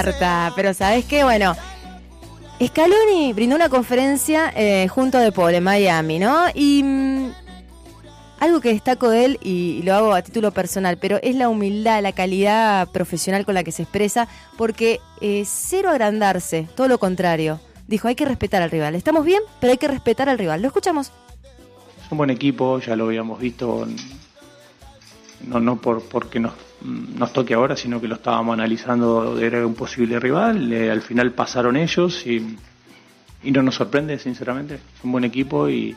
Marta. Pero ¿sabés qué? Bueno, Scaloni brindó una conferencia junto a De Paul en Miami, ¿no? Y algo que destaco de él, y lo hago a título personal, pero es la humildad, la calidad profesional con la que se expresa, porque cero agrandarse, todo lo contrario. Dijo, hay que respetar al rival. Estamos bien, pero hay que respetar al rival. Lo escuchamos. Es un buen equipo, ya lo habíamos visto, no porque nos toque ahora, sino que lo estábamos analizando, era un posible rival. Al final pasaron ellos y no nos sorprende, sinceramente. Es un buen equipo y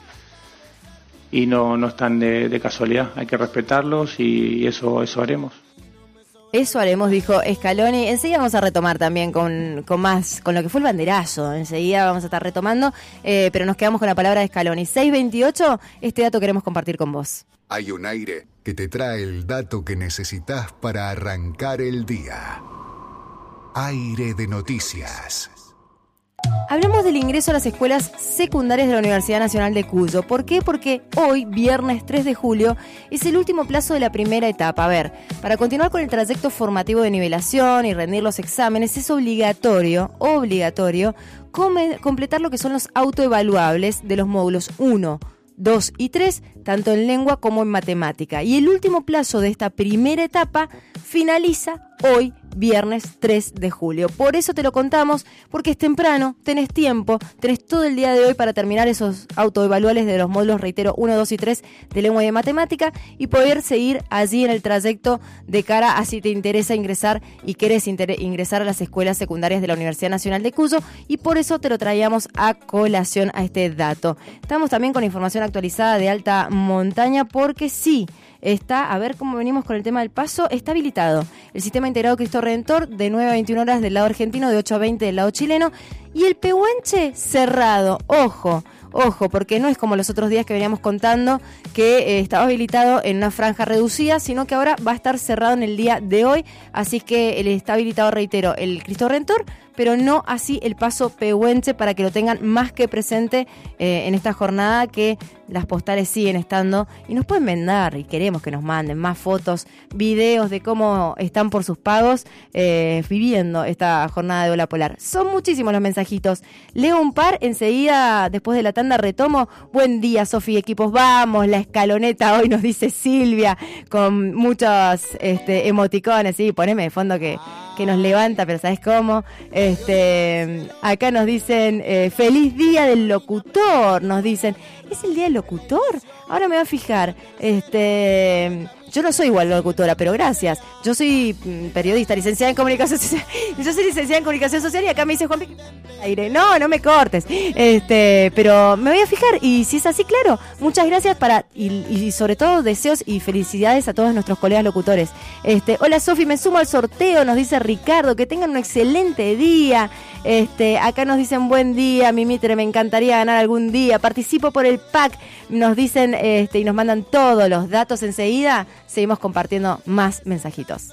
no están de casualidad. Hay que respetarlos y eso haremos. Eso haremos, dijo Scaloni. Enseguida vamos a retomar también con lo que fue el banderazo. Enseguida vamos a estar retomando, pero nos quedamos con la palabra de Scaloni. 6:28, este dato queremos compartir con vos. Hay un aire que te trae el dato que necesitas para arrancar el día. Aire de noticias. Hablamos del ingreso a las escuelas secundarias de la Universidad Nacional de Cuyo. ¿Por qué? Porque hoy, viernes 3 de julio, es el último plazo de la primera etapa. A ver, para continuar con el trayecto formativo de nivelación y rendir los exámenes es obligatorio completar lo que son los autoevaluables de los módulos 1, 2 y 3, tanto en lengua como en matemática. Y el último plazo de esta primera etapa finaliza hoy, viernes 3 de julio. Por eso te lo contamos, porque es temprano, tenés tiempo, tenés todo el día de hoy para terminar esos autoevaluables de los módulos, reitero, 1, 2 y 3 de lengua y de matemática, y poder seguir allí en el trayecto de cara a si te interesa ingresar y querés ingresar a las escuelas secundarias de la Universidad Nacional de Cuyo, y por eso te lo traíamos a colación a este dato. Estamos también con información actualizada de alta montaña, porque sí, está, a ver cómo venimos con el tema del paso, está habilitado el sistema integrado Cristo Redentor de 9 a 21 horas del lado argentino, de 8 a 20 del lado chileno, y el Pehuenche cerrado. Ojo, porque no es como los otros días que veníamos contando que estaba habilitado en una franja reducida, sino que ahora va a estar cerrado en el día de hoy, así que está habilitado, reitero, el Cristo Redentor, pero no así el paso Pehuenche, para que lo tengan más que presente en esta jornada, que las postales siguen estando y nos pueden mandar, y queremos que nos manden más fotos, videos de cómo están por sus pagos viviendo esta jornada de ola polar. Son muchísimos los mensajitos. Leo un par, enseguida, después de la tanda, retomo. Buen día, Sofi, equipos, vamos, la escaloneta hoy, nos dice Silvia, con muchos emoticones, sí, poneme de fondo que nos levanta, pero ¿sabes cómo? Acá nos dicen, feliz día del locutor, nos dicen. ¿Es el día del locutor? Ahora me voy a fijar. Yo no soy igual locutora, pero gracias. Yo soy periodista, licenciada en comunicación social. Yo soy licenciada en comunicación social y acá me dice Juan Aire. No me cortes. Pero me voy a fijar, y si es así, claro, muchas gracias y sobre todo deseos y felicidades a todos nuestros colegas locutores. Hola Sofi, me sumo al sorteo, nos dice Ricardo, que tengan un excelente día. Acá nos dicen buen día, mi Mitre, me encantaría ganar algún día, participo por el pack, nos dicen y nos mandan todos los datos enseguida. Seguimos compartiendo más mensajitos.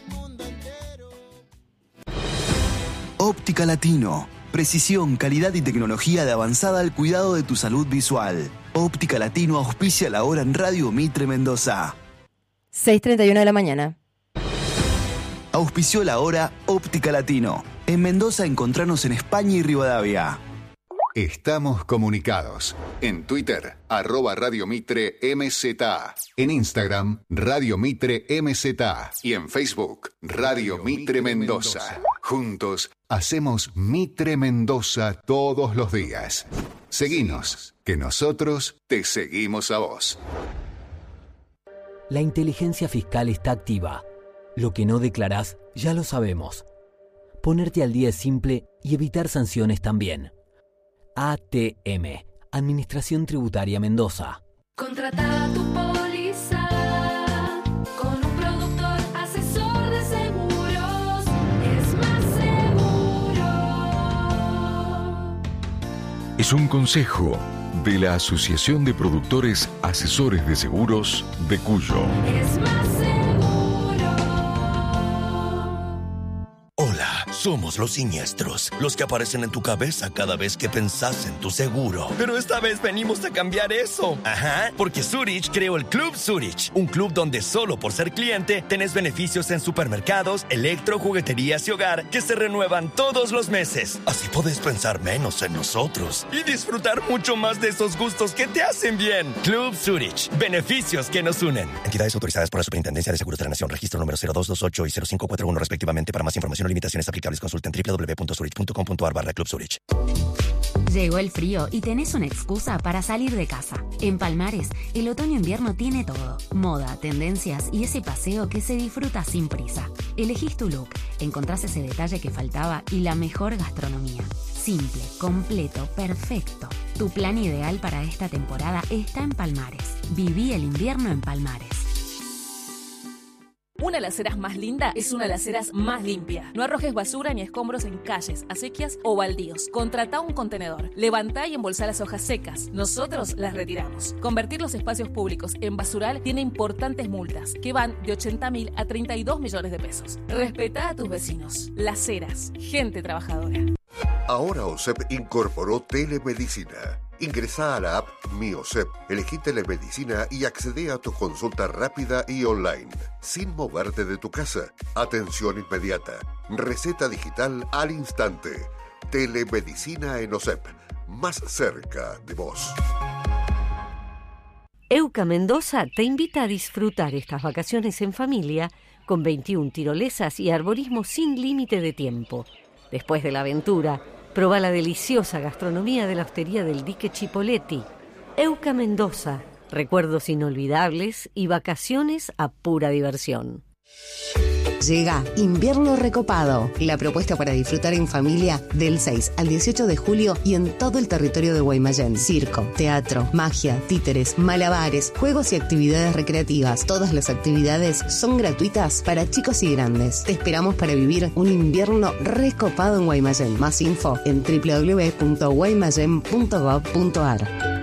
Óptica Latino. Precisión, calidad y tecnología de avanzada al cuidado de tu salud visual. Óptica Latino auspicia la hora en Radio Mitre Mendoza. 6:31 de la mañana. Auspició la hora Óptica Latino. En Mendoza encontranos en España y Rivadavia. Estamos comunicados. En Twitter, @Radio Mitre MZA. En Instagram, Radio Mitre MZA. Y en Facebook, Radio Mitre Mendoza. Juntos, hacemos Mitre Mendoza todos los días. Seguinos, que nosotros te seguimos a vos. La inteligencia fiscal está activa. Lo que no declarás, ya lo sabemos. Ponerte al día es simple y evitar sanciones también. ATM, Administración Tributaria Mendoza. Contrata tu póliza con un productor asesor de seguros. Es más seguro. Es un consejo de la Asociación de Productores Asesores de Seguros de Cuyo. Es más seguro. Hola. somos los siniestros, los que aparecen en tu cabeza cada vez que pensás en tu seguro. Pero esta vez venimos a cambiar eso. Ajá, porque Zurich creó el Club Zurich, un club donde solo por ser cliente tenés beneficios en supermercados, electro, jugueterías y hogar que se renuevan todos los meses. Así podés pensar menos en nosotros y disfrutar mucho más de esos gustos que te hacen bien. Club Zurich, beneficios que nos unen. Entidades autorizadas por la Superintendencia de Seguros de la Nación, registro número 0228 y 0541 respectivamente. Para más información o limitaciones aplicables, consulten www.zurich.com.ar/Club Zurich. Llegó el frío y tenés una excusa para salir de casa. En Palmares, el otoño-invierno tiene todo. Moda, tendencias y ese paseo que se disfruta sin prisa. Elegís tu look, encontrás ese detalle que faltaba y la mejor gastronomía. Simple, completo, perfecto. Tu plan ideal para esta temporada está en Palmares. Viví el invierno en Palmares. Una de las aceras más linda es una de las aceras más limpia. No arrojes basura ni escombros en calles, acequias o baldíos. Contratá un contenedor. Levantá y embolsá las hojas secas. Nosotros las retiramos. Convertir los espacios públicos en basural tiene importantes multas que van de 80.000 a 32 millones de pesos. Respetá a tus vecinos. Las Heras. Gente trabajadora. Ahora OSEP incorporó telemedicina. Ingresá a la app Mi OSEP, elegí telemedicina y accedé a tu consulta rápida y online, sin moverte de tu casa. Atención inmediata, receta digital al instante. Telemedicina en OSEP, más cerca de vos. Euca Mendoza te invita a disfrutar estas vacaciones en familia con 21 tirolesas y arborismo sin límite de tiempo. Después de la aventura, proba la deliciosa gastronomía de la hostería del Dique Chipoletti. Euca Mendoza, recuerdos inolvidables y vacaciones a pura diversión. Llega Invierno Recopado, la propuesta para disfrutar en familia del 6 al 18 de julio y en todo el territorio de Guaymallén. Circo, teatro, magia, títeres, malabares, juegos y actividades recreativas. Todas las actividades son gratuitas para chicos y grandes. Te esperamos para vivir un invierno recopado en Guaymallén. Más info en www.guaymallén.gov.ar.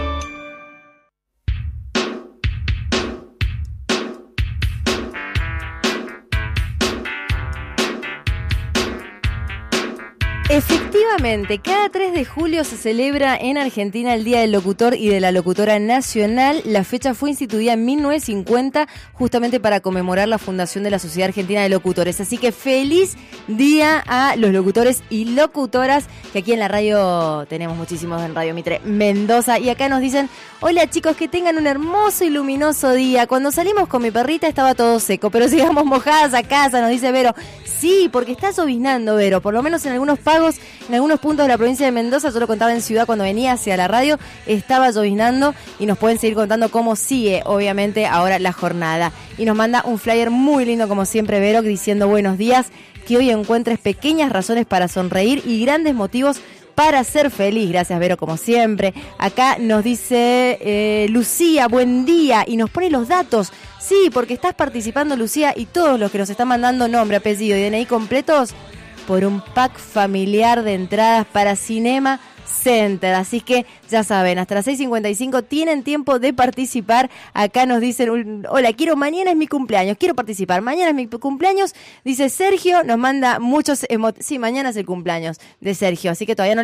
Efectivamente, cada 3 de julio se celebra en Argentina el Día del Locutor y de la Locutora Nacional. La fecha fue instituida en 1950 justamente para conmemorar la fundación de la Sociedad Argentina de Locutores. Así que feliz día a los locutores y locutoras, que aquí en la radio tenemos muchísimos en Radio Mitre Mendoza. Y acá nos dicen: hola chicos, que tengan un hermoso y luminoso día. Cuando salimos con mi perrita estaba todo seco, pero sigamos mojadas a casa, nos dice Vero. Sí, porque está lloviznando, Vero, por lo menos en algunos pagos, en algunos puntos de la provincia de Mendoza. Yo lo contaba en Ciudad cuando venía hacia la radio, estaba lloviznando, y nos pueden seguir contando cómo sigue, obviamente, ahora la jornada. Y nos manda un flyer muy lindo, como siempre, Vero, diciendo: buenos días, que hoy encuentres pequeñas razones para sonreír y grandes motivos para ser feliz. Gracias, Vero, como siempre. Acá nos dice Lucía, buen día, y nos pone los datos. Sí, porque estás participando, Lucía, y todos los que nos están mandando nombre, apellido y DNI completos por un pack familiar de entradas para Cinema Center. Así que ya saben, hasta las 6:55 tienen tiempo de participar. Acá nos dicen: hola, mañana es mi cumpleaños, quiero participar, mañana es mi cumpleaños, dice Sergio, nos manda muchos sí, mañana es el cumpleaños de Sergio, así que todavía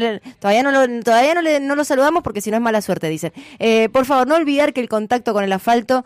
no lo saludamos, porque si no es mala suerte, dicen. Por favor, no olvidar que el contacto con el asfalto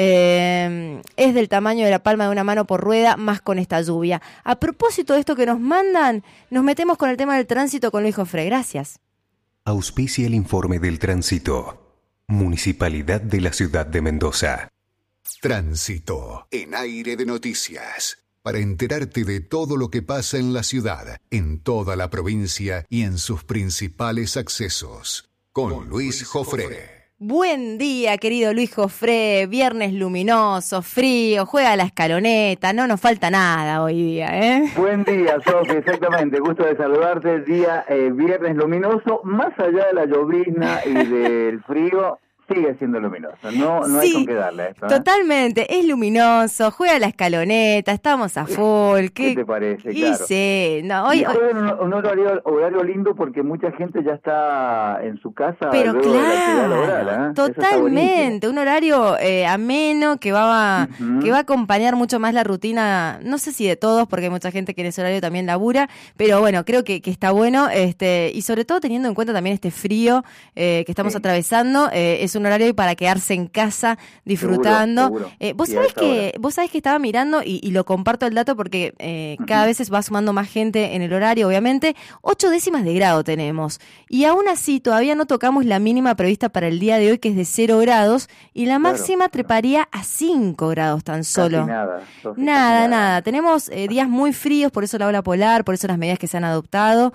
es del tamaño de la palma de una mano por rueda, más con esta lluvia. A propósito de esto que nos mandan, nos metemos con el tema del tránsito con Luis Jofré. Gracias. Auspicia el informe del tránsito. Municipalidad de la Ciudad de Mendoza. Tránsito en Aire de Noticias. Para enterarte de todo lo que pasa en la ciudad, en toda la provincia y en sus principales accesos. Con Luis Jofré. Buen día, querido Luis Jofré. Viernes luminoso, frío, juega la escaloneta, no nos falta nada hoy día, ¿eh? Buen día, Sofi, exactamente. Gusto de saludarte. Día viernes luminoso. Más allá de la llovizna y del frío, sigue siendo luminoso. No Sí, hay con qué darle a esto. Totalmente, es luminoso, juega la escaloneta, estamos a full. ¿Qué te parece? Y Claro. sí, no, hoy, Y juegan un horario lindo porque mucha gente ya está en su casa pero luego de la actividad claro, laboral, ¿eh? Eso está totalmente, un horario ameno que va Ujú. que va a acompañar mucho más la rutina, no sé si de todos, porque hay mucha gente que en ese horario también labura, pero bueno, creo que está bueno, y sobre todo teniendo en cuenta también este frío que estamos atravesando, es un horario para quedarse en casa disfrutando. Seguro. Vos Y a sabés esa vos sabés que estaba mirando y lo comparto el dato porque cada vez va sumando más gente en el horario, obviamente. 8 décimas de grado tenemos. Y aún así todavía no tocamos la mínima prevista para el día de hoy, que es de 0 grados, y la máxima treparía a 5 grados tan solo. Casi nada, Sofi, Nada. Tenemos días muy fríos, por eso la ola polar, por eso las medidas que se han adoptado.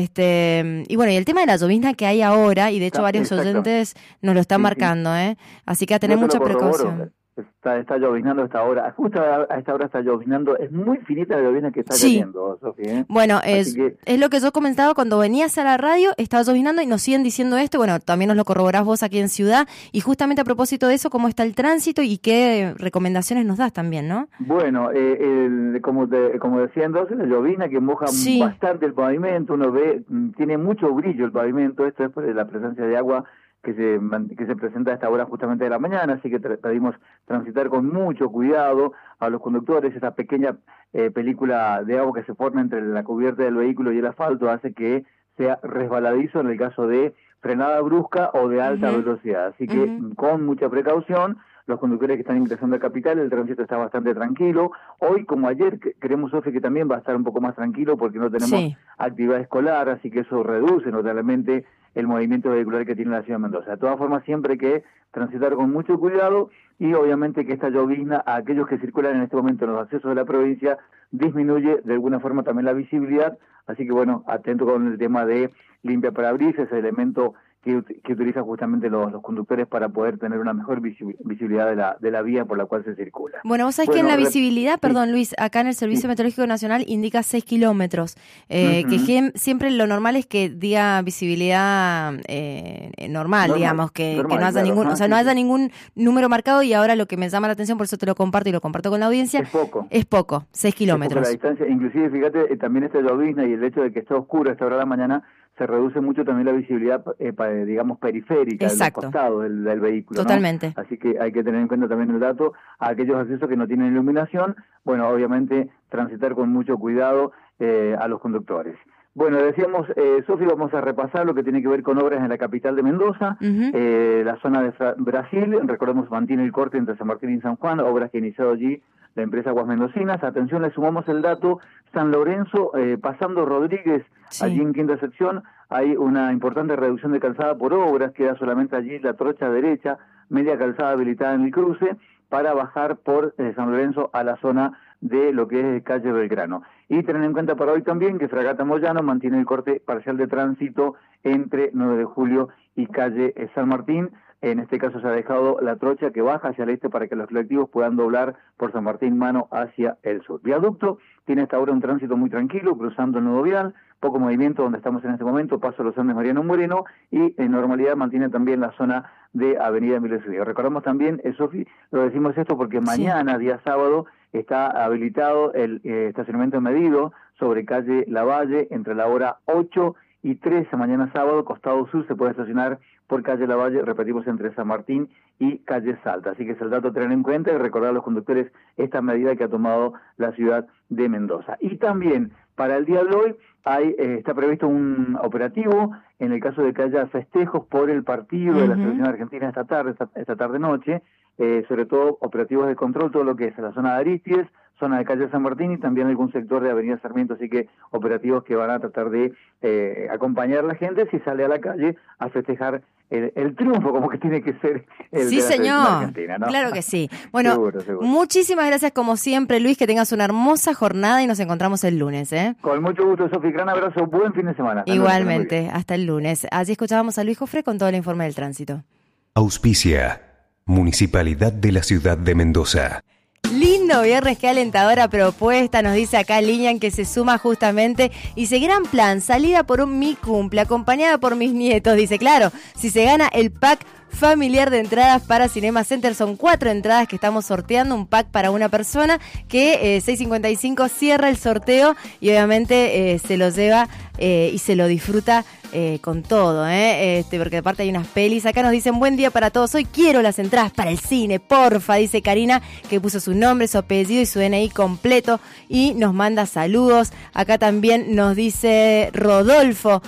Y bueno, y el tema de la llovizna que hay ahora, y de hecho varios Exacto. oyentes nos lo están marcando, así que a tener Yo te mucha lo corroboro. precaución. Está lloviznando a esta hora. Justo a esta hora está lloviznando. Es muy finita la llovizna que está Sí. cayendo, Sofi, ¿eh? Bueno, Así es lo que yo comentaba cuando venías a la radio, estaba lloviznando y nos siguen diciendo esto. Bueno, también nos lo corroborás vos aquí en Ciudad. Y justamente a propósito de eso, ¿cómo está el tránsito y qué recomendaciones nos das también, no? Bueno, como decía entonces, la llovizna que moja Sí. bastante el pavimento, uno ve, tiene mucho brillo el pavimento, esto es por la presencia de agua que se presenta a esta hora justamente de la mañana, así que pedimos transitar con mucho cuidado a los conductores. Esta pequeña película de agua que se forma entre la cubierta del vehículo y el asfalto hace que sea resbaladizo en el caso de frenada brusca o de alta velocidad, así que con mucha precaución. Los conductores que están ingresando a Capital, el tránsito está bastante tranquilo. Hoy, como ayer, creemos, Sofi, que también va a estar un poco más tranquilo porque no tenemos actividad escolar, así que eso reduce notablemente el movimiento vehicular que tiene la ciudad de Mendoza. De todas formas, siempre hay que transitar con mucho cuidado y obviamente que esta llovizna a aquellos que circulan en este momento en los accesos de la provincia disminuye de alguna forma también la visibilidad, así que bueno, atento con el tema de limpia parabrisas, ese elemento que utilizan justamente los conductores para poder tener una mejor visibilidad de la vía por la cual se circula. Bueno, vos sabés que en la visibilidad, perdón Luis, acá en el Servicio Meteorológico Nacional indica 6 kilómetros, que siempre lo normal es que diga visibilidad normal, digamos, que no haya ningún, o sea, no haya ningún número marcado, y ahora lo que me llama la atención, por eso te lo comparto y lo comparto con la audiencia, es poco, 6 kilómetros. La distancia, inclusive fíjate, también esta llovizna y el hecho de que está oscuro a esta hora de la mañana, se reduce mucho también la visibilidad, digamos, periférica, de los costados del vehículo. Totalmente. ¿No? Así que hay que tener en cuenta también el dato. A aquellos accesos que no tienen iluminación, bueno, obviamente transitar con mucho cuidado a los conductores. Bueno, decíamos, Sofi, vamos a repasar lo que tiene que ver con obras en la capital de Mendoza, la zona de Brasil, recordemos, mantiene el corte entre San Martín y San Juan, obras que ha iniciado allí la empresa Aguas Mendocinas. Atención, le sumamos el dato, San Lorenzo, pasando Rodríguez, allí en quinta sección, hay una importante reducción de calzada por obras, queda solamente allí la trocha derecha, media calzada habilitada en el cruce, para bajar por San Lorenzo a la zona de lo que es calle Belgrano. Y tener en cuenta para hoy también que Fragata Moyano mantiene el corte parcial de tránsito entre 9 de julio y calle San Martín. En este caso se ha dejado la trocha que baja hacia el este para que los colectivos puedan doblar por San Martín Mano hacia el sur. Viaducto tiene hasta ahora un tránsito muy tranquilo, cruzando el nudo vial, poco movimiento donde estamos en este momento, Paso Los Andes Mariano Moreno, y en normalidad mantiene también la zona de Avenida Emilio Zúñiga. Recordamos también, Sofi, lo decimos esto porque mañana, día sábado, está habilitado el estacionamiento medido sobre calle Lavalle entre la hora 8 y 13, mañana sábado, costado sur, se puede estacionar por calle Lavalle, repetimos, entre San Martín y calle Salta. Así que es el dato a tener en cuenta y recordar a los conductores esta medida que ha tomado la ciudad de Mendoza. Y también, para el día de hoy, está previsto un operativo en el caso de que haya festejos por el partido de la selección argentina esta tarde-noche, sobre todo operativos de control, todo lo que es la zona de Aristides, zona de calle San Martín y también algún sector de Avenida Sarmiento, así que operativos que van a tratar de acompañar a la gente si sale a la calle a festejar el triunfo, como que tiene que ser el de la selección argentina, ¿no? Claro que sí. Bueno, seguro. Muchísimas gracias como siempre, Luis, que tengas una hermosa jornada y nos encontramos el lunes, ¿eh? Con mucho gusto, Sofi, gran abrazo, buen fin de semana. Igualmente, hasta el lunes. Así escuchábamos a Luis Jofre con todo el informe del tránsito. Auspicia, Municipalidad de la Ciudad de Mendoza. Lindo viernes, qué alentadora propuesta, nos dice acá Lilian, que se suma justamente. Y dice, gran plan, salida por mi cumple, acompañada por mis nietos. Dice, claro, si se gana el pack familiar de entradas para Cinema Center. Son 4 entradas que estamos sorteando, un pack para una persona que 6.55 cierra el sorteo y obviamente se lo lleva y se lo disfruta con todo, porque aparte hay unas pelis. Acá nos dicen buen día para todos, hoy quiero las entradas para el cine, porfa, dice Karina, que puso su nombre, su apellido y su DNI completo y nos manda saludos. Acá también nos dice Rodolfo,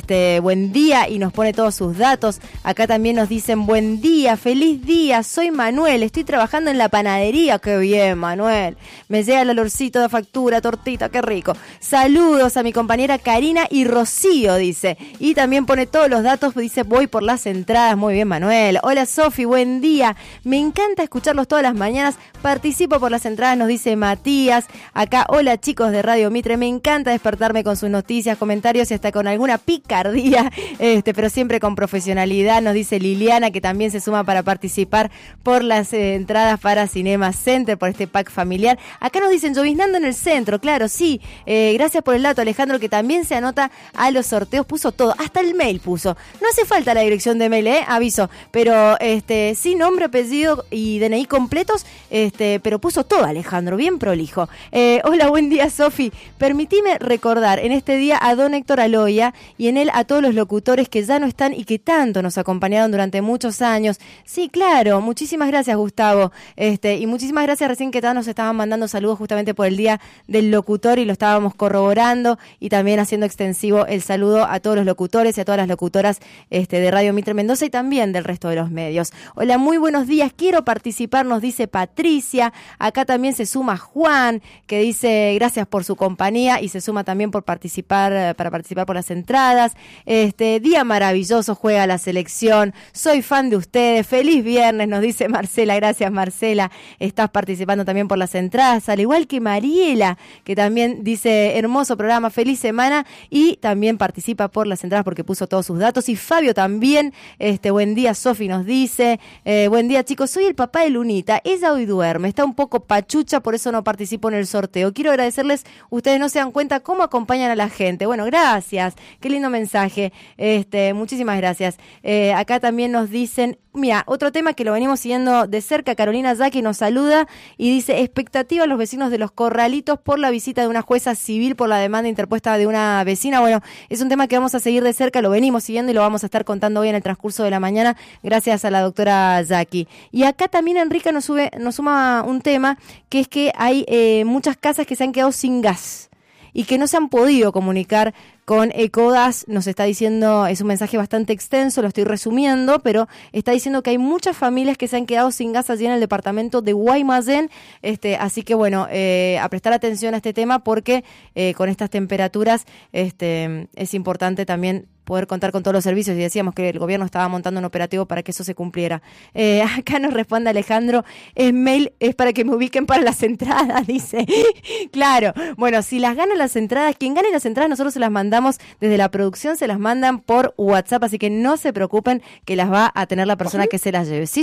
buen día, y nos pone todos sus datos. Acá también nos dicen buen día, feliz día, soy Manuel, estoy trabajando en la panadería. Qué bien, Manuel, me llega el olorcito de factura, tortita, qué rico. Saludos a mi compañera Karina y Rocío, dice. Y también pone todos los datos, dice voy por las entradas. Muy bien, Manuel. Hola, Sofi, buen día. Me encanta escucharlos todas las mañanas. Participo por las entradas, nos dice Matías. Acá, hola chicos de Radio Mitre. Me encanta despertarme con sus noticias, comentarios y hasta con alguna picardía, pero siempre con profesionalidad, nos dice Liliana, que también se suma para participar por las entradas para Cinema Center, por este pack familiar. Acá nos dicen lloviznando en el centro, claro, sí. Gracias por el dato, Alejandro, que también se anota a los sorteos, puso todo, hasta el mail puso. No hace falta la dirección de mail, aviso, pero sí, nombre, apellido y DNI completos, pero puso todo, Alejandro, bien prolijo. Hola, buen día, Sofi. Permitime recordar en este día a don Héctor Aloya y en él a todos los locutores que ya no están y que tanto nos acompañaron durante muchos años. Sí, claro, muchísimas gracias, Gustavo, y muchísimas gracias recién que nos estaban mandando saludos justamente por el día del locutor y lo estábamos corroborando y también haciendo extensivo el saludo a todos los locutores y a todas las locutoras de Radio Mitre Mendoza y también del resto de los medios. Hola, muy buenos días, quiero participar, nos dice Patricia. Acá también se suma Juan, que dice gracias por su compañía y se suma también por participar, para participar por las entradas. Día maravilloso, juega la selección, soy fan de ustedes, feliz viernes, nos dice Marcela. Gracias, Marcela, estás participando también por las entradas, al igual que Mariela, que también dice hermoso programa, feliz semana, y también participa por las entradas porque puso todos sus datos. Y Fabio también, buen día, Sofi, nos dice, buen día chicos, soy el papá de Lunita, ella hoy duerme, está un poco pachucha, por eso no participo en el sorteo. Quiero agradecerles, ustedes no se dan cuenta cómo acompañan a la gente. Bueno, gracias, qué lindo mensaje, muchísimas gracias. Acá también nos dicen, mira, otro tema que lo venimos siguiendo de cerca, Carolina Zaki nos saluda y dice, expectativa a los vecinos de Los Corralitos por la visita de una jueza civil por la demanda interpuesta de una vecina. Bueno, es un tema que vamos a seguir de cerca, lo venimos siguiendo y lo vamos a estar contando hoy en el transcurso de la mañana, gracias a la doctora Zaki. Y acá también Enrica nos suma un tema, que es que hay muchas casas que se han quedado sin gas y que no se han podido comunicar con Ecodas. Nos está diciendo, es un mensaje bastante extenso, lo estoy resumiendo, pero está diciendo que hay muchas familias que se han quedado sin gas allí en el departamento de Guaymallén, así que bueno, a prestar atención a este tema porque con estas temperaturas es importante también poder contar con todos los servicios, y decíamos que el gobierno estaba montando un operativo para que eso se cumpliera. Acá nos responde Alejandro, mail es para que me ubiquen para las entradas, dice. Claro, bueno, si las ganan las entradas, quien gane las entradas nosotros se las mandamos desde la producción, se las mandan por WhatsApp, así que no se preocupen que las va a tener la persona que se las lleve. Sí.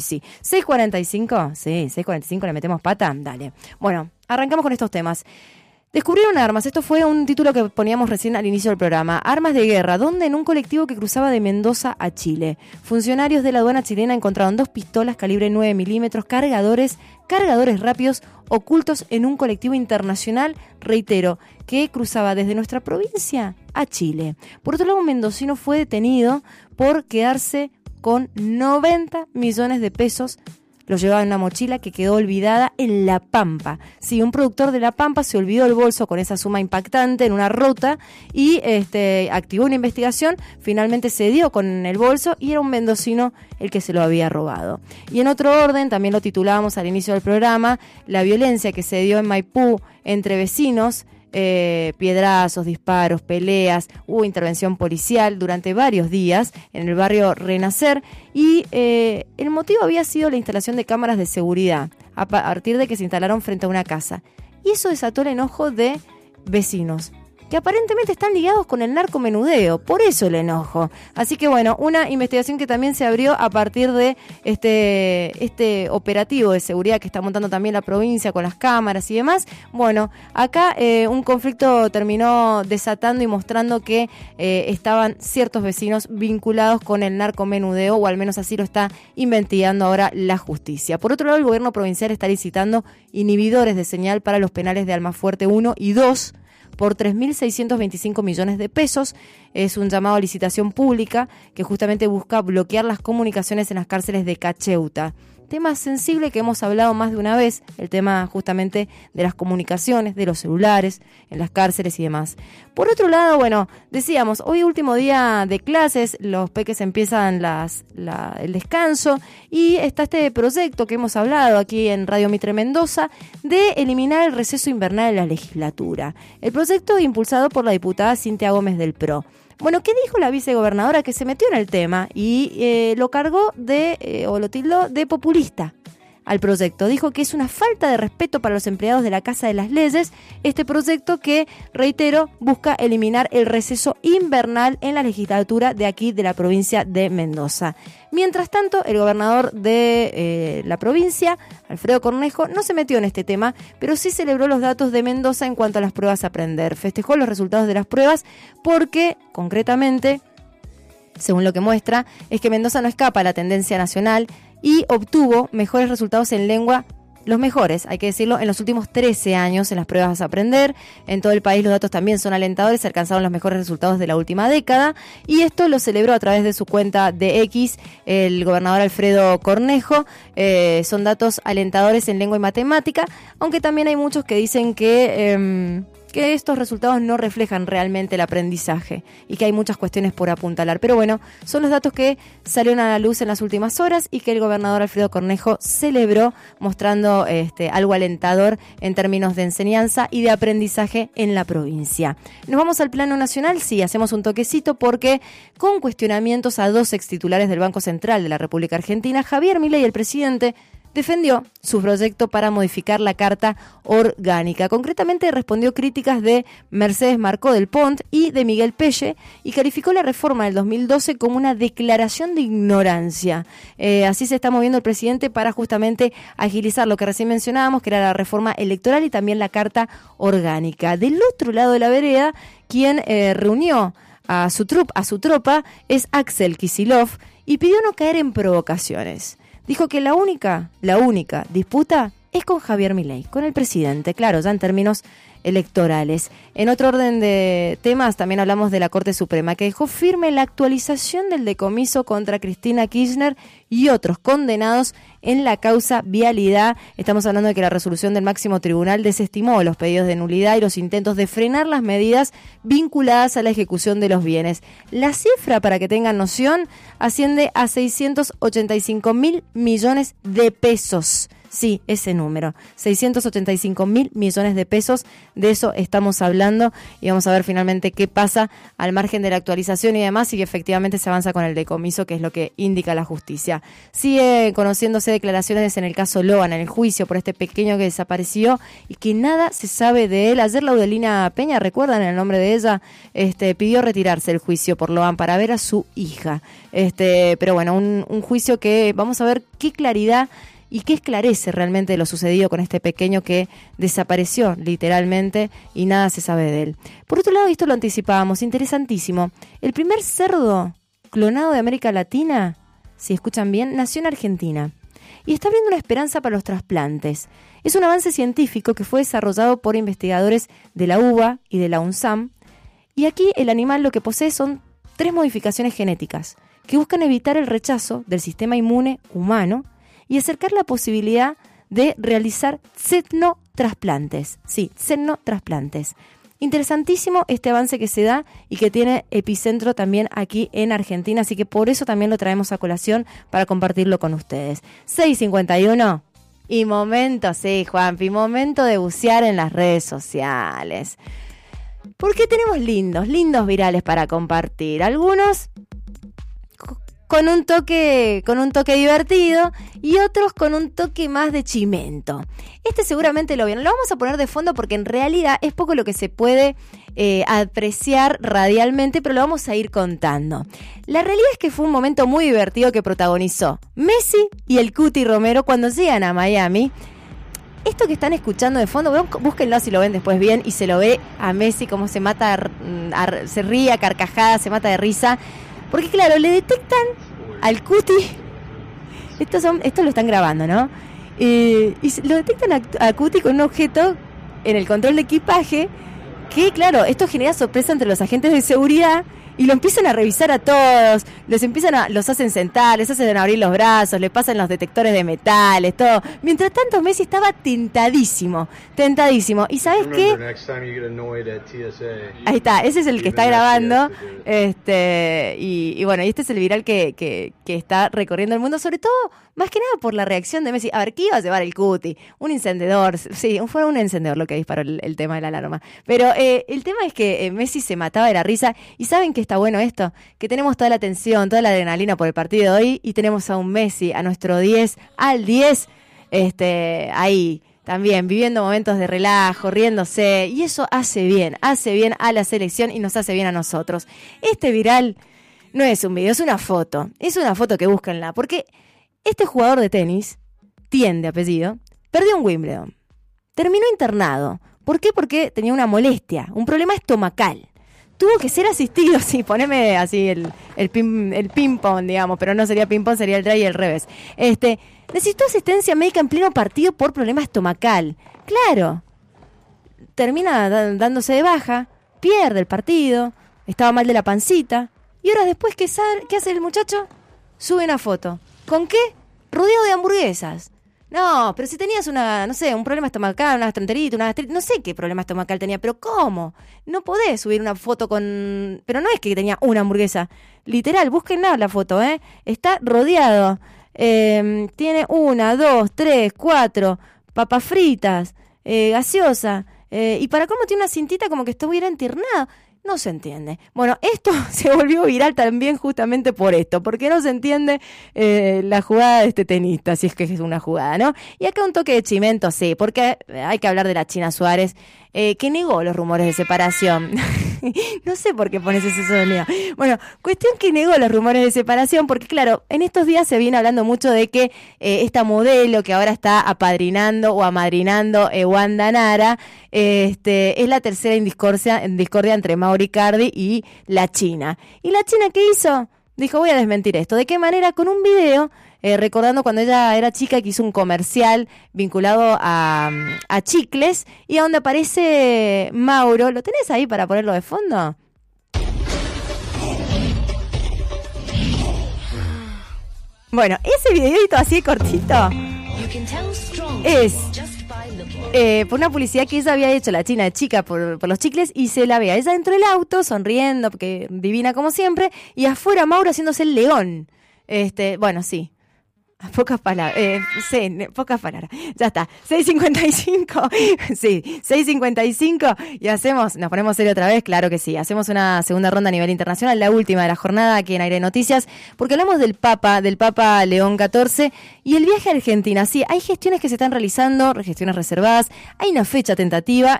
6:45, sí, 6:45, le metemos pata, dale. Bueno, arrancamos con estos temas. Descubrieron armas, esto fue un título que poníamos recién al inicio del programa. Armas de guerra, donde en un colectivo que cruzaba de Mendoza a Chile. Funcionarios de la aduana chilena encontraron 2 pistolas calibre 9 milímetros, cargadores rápidos ocultos en un colectivo internacional, reitero, que cruzaba desde nuestra provincia a Chile. Por otro lado, un mendocino fue detenido por quedarse con 90 millones de pesos. Lo llevaba en una mochila que quedó olvidada en La Pampa. Sí, un productor de La Pampa se olvidó el bolso con esa suma impactante en una ruta y activó una investigación. Finalmente se dio con el bolso y era un mendocino el que se lo había robado. Y en otro orden, también lo titulábamos al inicio del programa, la violencia que se dio en Maipú entre vecinos. Piedrazos, disparos, peleas, hubo intervención policial durante varios días en el barrio Renacer y el motivo había sido la instalación de cámaras de seguridad a partir de que se instalaron frente a una casa. Y eso desató el enojo de vecinos. que aparentemente están ligados con el narcomenudeo, por eso el enojo. Así que bueno, una investigación que también se abrió a partir de este operativo de seguridad que está montando también la provincia con las cámaras y demás. Bueno, acá un conflicto terminó desatando y mostrando que estaban ciertos vecinos vinculados con el narcomenudeo, o al menos así lo está investigando ahora la justicia. Por otro lado, el gobierno provincial está licitando inhibidores de señal para los penales de Almafuerte 1 y 2 por 3.625 millones de pesos. Es un llamado a licitación pública que justamente busca bloquear las comunicaciones en las cárceles de Cacheuta. Tema sensible que hemos hablado más de una vez, el tema justamente de las comunicaciones, de los celulares, en las cárceles y demás. Por otro lado, bueno, decíamos, hoy último día de clases, los peques empiezan el descanso y está este proyecto que hemos hablado aquí en Radio Mitre Mendoza de eliminar el receso invernal en la legislatura. El proyecto impulsado por la diputada Cintia Gómez del PRO. Bueno, ¿qué dijo la vicegobernadora? Que se metió en el tema y lo cargó o lo tildó de populista al proyecto. Dijo que es una falta de respeto para los empleados de la Casa de las Leyes este proyecto que, reitero, busca eliminar el receso invernal en la legislatura de aquí de la provincia de Mendoza. Mientras tanto, el gobernador de la provincia, Alfredo Cornejo, no se metió en este tema, pero sí celebró los datos de Mendoza en cuanto a las pruebas a aprender. Festejó los resultados de las pruebas porque, concretamente, según lo que muestra, es que Mendoza no escapa a la tendencia nacional y obtuvo mejores resultados en lengua, los mejores, hay que decirlo, en los últimos 13 años en las pruebas a aprender. En todo el país los datos también son alentadores, se alcanzaron los mejores resultados de la última década y esto lo celebró a través de su cuenta de X el gobernador Alfredo Cornejo. Son datos alentadores en lengua y matemática, aunque también hay muchos que dicen que estos resultados no reflejan realmente el aprendizaje y que hay muchas cuestiones por apuntalar. Pero bueno, son los datos que salieron a la luz en las últimas horas y que el gobernador Alfredo Cornejo celebró, mostrando algo alentador en términos de enseñanza y de aprendizaje en la provincia. Nos vamos al plano nacional, sí, hacemos un toquecito porque con cuestionamientos a dos extitulares del Banco Central de la República Argentina, Javier Milei, el presidente, defendió su proyecto para modificar la Carta Orgánica. Concretamente respondió críticas de Mercedes Marcó del Pont y de Miguel Pelle y calificó la reforma del 2012 como una declaración de ignorancia. Así se está moviendo el presidente para justamente agilizar lo que recién mencionábamos, que era la reforma electoral y también la Carta Orgánica. Del otro lado de la vereda, quien reunió a su tropa es Axel Kicillof y pidió no caer en provocaciones. Dijo que la única disputa es con Javier Milei, con el presidente, claro, ya en términos electorales. En otro orden de temas, también hablamos de la Corte Suprema, que dejó firme la actualización del decomiso contra Cristina Kirchner y otros condenados en la causa Vialidad. Estamos hablando de que la resolución del máximo tribunal desestimó los pedidos de nulidad y los intentos de frenar las medidas vinculadas a la ejecución de los bienes. La cifra, para que tengan noción, asciende a 685.000 millones de pesos. Sí, ese número, 685.000 millones de pesos, de eso estamos hablando y vamos a ver finalmente qué pasa al margen de la actualización y demás, y que efectivamente se avanza con el decomiso, que es lo que indica la justicia. Sigue conociéndose declaraciones en el caso Loan, en el juicio por este pequeño que desapareció y que nada se sabe de él. Ayer Laudelina Peña, recuerdan el nombre de ella, pidió retirarse del juicio por Loan para ver a su hija. Pero bueno, un juicio que vamos a ver qué claridad y qué esclarece realmente de lo sucedido con este pequeño que desapareció literalmente y nada se sabe de él. Por otro lado, esto lo anticipábamos, interesantísimo, el primer cerdo clonado de América Latina, si escuchan bien, nació en Argentina y está abriendo una esperanza para los trasplantes. Es un avance científico que fue desarrollado por investigadores de la UBA y de la UNSAM, y aquí el animal lo que posee son 3 modificaciones genéticas que buscan evitar el rechazo del sistema inmune humano y acercar la posibilidad de realizar xenotrasplantes. Sí, xenotrasplantes. Interesantísimo este avance que se da y que tiene epicentro también aquí en Argentina, así que por eso también lo traemos a colación para compartirlo con ustedes. 6:51 y momento, sí, Juanpi, momento de bucear en las redes sociales. Porque tenemos lindos virales para compartir. Algunos con un toque divertido y otros con un toque más de chimento. Este seguramente lo vieron. Lo vamos a poner de fondo porque en realidad es poco lo que se puede apreciar radialmente, pero lo vamos a ir contando. La realidad es que fue un momento muy divertido que protagonizó Messi y el Cuti Romero cuando llegan a Miami. Esto que están escuchando de fondo, búsquenlo si lo ven después bien, y se lo ve a Messi como se mata, se ríe a carcajadas, se mata de risa. Porque claro, le detectan al Cuti, esto lo están grabando, ¿no? Y lo detectan a Cuti con un objeto en el control de equipaje, que claro, esto genera sorpresa entre los agentes de seguridad, y lo empiezan a revisar a todos, los hacen sentar, les hacen abrir los brazos, le pasan los detectores de metales, todo. Mientras tanto Messi estaba tentadísimo. ¿Y sabes qué? Ahí está, ese es el que está grabando. Y bueno, y este es el viral que está recorriendo el mundo, sobre todo, más que nada por la reacción de Messi. A ver, ¿qué iba a llevar el Cuti? Un encendedor, sí, fue un encendedor lo que disparó el tema de la alarma. Pero el tema es que Messi se mataba de la risa, y ¿saben qué está bueno esto? Que tenemos toda la tensión, toda la adrenalina por el partido de hoy, y tenemos a un Messi, a nuestro 10, al 10, ahí también viviendo momentos de relajo, riéndose, y eso hace bien a la selección y nos hace bien a nosotros. Este viral no es un video, es una foto que búsquenla, porque este jugador de tenis, Tien de apellido, perdió un Wimbledon, terminó internado. ¿Por qué? Porque tenía una molestia, un problema estomacal. Tuvo que ser asistido, sí, poneme así el ping-pong, digamos, pero no sería ping-pong, sería el drive y el revés. Necesitó asistencia médica en pleno partido por problema estomacal. Claro, termina dándose de baja, pierde el partido, estaba mal de la pancita, y horas después, ¿qué hace el muchacho? Sube una foto. ¿Con qué? Rodeado de hamburguesas. No, pero si tenías un problema estomacal, una gastroenteritis, no sé qué problema estomacal tenía, pero ¿cómo? No podés subir una foto con... Pero no es que tenía una hamburguesa. Literal, búsquenla la foto, Está rodeado. Tiene 1, 2, 3, 4 papas fritas, gaseosa. Y para cómo tiene una cintita como que estuviera internado. No se entiende. Bueno, esto se volvió viral también justamente por esto, porque no se entiende la jugada de este tenista, si es que es una jugada, ¿no? Y acá un toque de chimento, sí, porque hay que hablar de la China Suárez, que negó los rumores de separación. No sé por qué pones ese sonido. Bueno, cuestión que negó los rumores de separación, porque claro, en estos días se viene hablando mucho de que esta modelo que ahora está apadrinando o amadrinando Wanda Nara, es la tercera en discordia entre Mauro Icardi y la China. ¿Y la China qué hizo? Dijo, voy a desmentir esto. ¿De qué manera? Con un video recordando cuando ella era chica, que hizo un comercial vinculado a chicles, y a donde aparece Mauro. ¿Lo tenés ahí para ponerlo de fondo? Bueno, ese videito así cortito es por una publicidad que ella había hecho, la China de chica, por los chicles, y se la ve a ella dentro del auto, sonriendo, porque divina como siempre, y afuera Mauro haciéndose el león. Bueno, sí. Pocas palabras, pocas palabras. Ya está, 6:55. Sí, 6:55. Y nos ponemos serio otra vez, claro que sí. Hacemos una segunda ronda a nivel internacional, la última de la jornada aquí en Aire Noticias, porque hablamos del Papa León XIV y el viaje a Argentina. Sí, hay gestiones que se están realizando, gestiones reservadas, hay una fecha tentativa